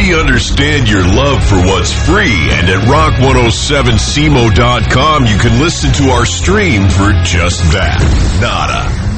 We understand your love for what's free, and at rock107cmo.com you can listen to our stream for just that. Nada.